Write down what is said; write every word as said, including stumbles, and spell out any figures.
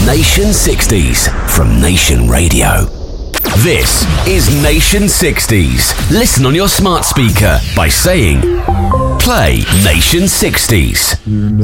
Nation sixties from Nation Radio. This is Nation sixties. Listen on your smart speaker by saying, play Nation sixties. You